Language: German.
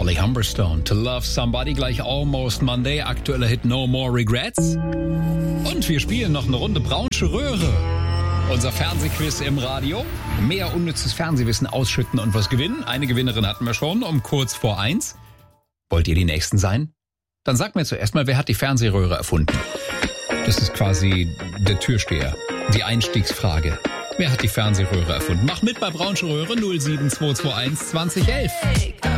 Charlie Humberstone, To Love Somebody, gleich Almost Monday, aktueller Hit No More Regrets. Und wir spielen noch eine Runde Braunsche Röhre. Unser Fernsehquiz im Radio. Mehr unnützes Fernsehwissen ausschütten und was gewinnen. Eine Gewinnerin hatten wir schon um kurz vor 1. Wollt ihr die Nächsten sein? Dann sagt mir zuerst mal, wer hat die Fernsehröhre erfunden? Das ist quasi der Türsteher. Die Einstiegsfrage. Wer hat die Fernsehröhre erfunden? Mach mit bei Braunsche Röhre 07221 2011.